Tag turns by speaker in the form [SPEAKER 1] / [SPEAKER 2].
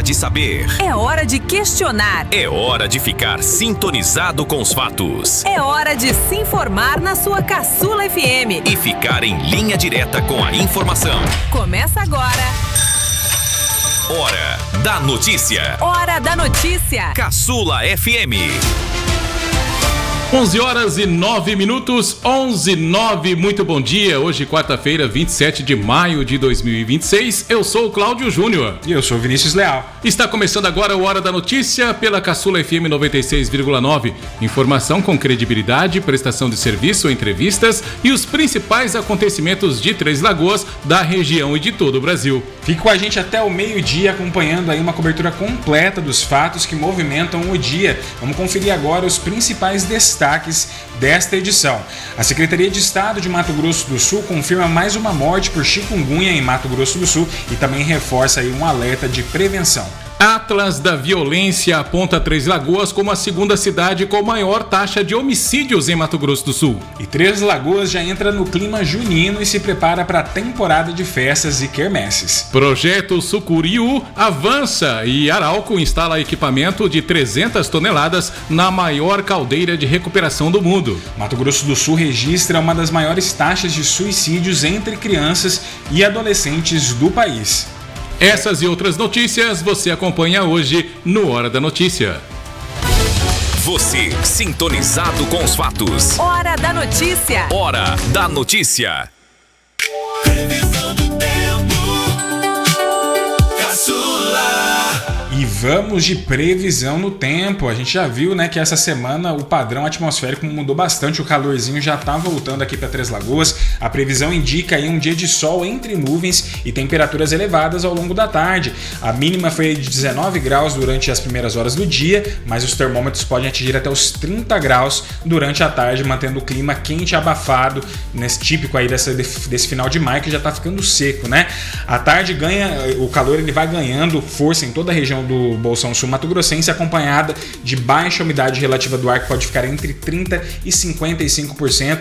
[SPEAKER 1] hora de saber.
[SPEAKER 2] É hora de questionar.
[SPEAKER 1] É hora de ficar sintonizado com os fatos.
[SPEAKER 2] É hora de se informar na sua Caçula FM.
[SPEAKER 1] E ficar em linha direta com a informação.
[SPEAKER 2] Começa agora.
[SPEAKER 1] Hora da notícia.
[SPEAKER 2] Hora da notícia.
[SPEAKER 1] Caçula FM.
[SPEAKER 3] 11h09, 11h09, muito bom dia. Hoje, quarta-feira, 27 de maio de 2026. Eu sou o Cláudio Júnior.
[SPEAKER 4] E eu sou o Vinícius Leal.
[SPEAKER 3] Está começando agora o Hora da Notícia pela Caçula FM 96,9. Informação com credibilidade, prestação de serviço, entrevistas e os principais acontecimentos de Três Lagoas, da região e de todo o Brasil.
[SPEAKER 4] Fique com a gente até o meio-dia acompanhando aí uma cobertura completa dos fatos que movimentam o dia. Vamos conferir agora os principais destaques desta edição. A Secretaria de Estado de Mato Grosso do Sul confirma mais uma morte por chikungunya em Mato Grosso do Sul e também reforça aí um alerta de prevenção.
[SPEAKER 3] Atlas da Violência aponta Três Lagoas como a segunda cidade com maior taxa de homicídios em Mato Grosso do Sul.
[SPEAKER 4] E Três Lagoas já entra no clima junino e se prepara para a temporada de festas e quermesses.
[SPEAKER 3] Projeto Sucuriú avança e Arauco instala equipamento de 300 toneladas na maior caldeira de recuperação do mundo.
[SPEAKER 4] Mato Grosso do Sul registra uma das maiores taxas de suicídios entre crianças e adolescentes do país.
[SPEAKER 3] Essas e outras notícias você acompanha hoje no Hora da Notícia.
[SPEAKER 1] Você sintonizado com os fatos.
[SPEAKER 2] Hora da notícia.
[SPEAKER 1] Hora da notícia.
[SPEAKER 5] Previsão do tempo. Caçula.
[SPEAKER 4] E vamos de previsão no tempo. A gente já viu, né, que essa semana o padrão atmosférico mudou bastante. O calorzinho já tá voltando aqui para Três Lagoas. A previsão indica aí um dia de sol entre nuvens e temperaturas elevadas ao longo da tarde. A mínima foi de 19 graus durante as primeiras horas do dia, mas os termômetros podem atingir até os 30 graus durante a tarde, mantendo o clima quente e abafado, nesse típico aí desse final de maio que já tá ficando seco, né? A tarde o calor ele vai ganhando força em toda a região do Bolsão Sul Mato Grossense, acompanhada de baixa umidade relativa do ar que pode ficar entre 30% e 55%.